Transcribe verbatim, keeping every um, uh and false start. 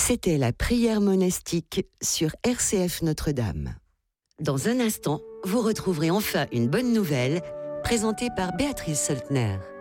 C'était la prière monastique sur R C F Notre-Dame. Dans un instant, vous retrouverez enfin une bonne nouvelle présentée par Béatrice Soltner.